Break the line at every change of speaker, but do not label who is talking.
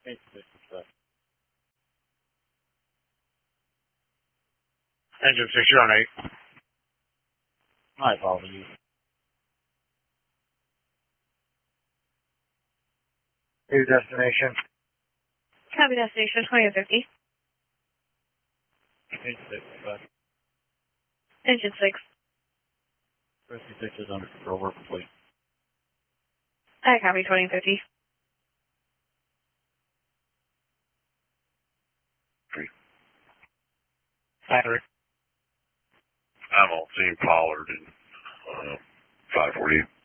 Engine 6, you're on 8. My apologies. New destination.
Copy destination 2050.
Engine 6, but
Engine 6.
56 is under control, we're complete.
I copy 2050.
Battery.
I'm on Team Pollard in 540.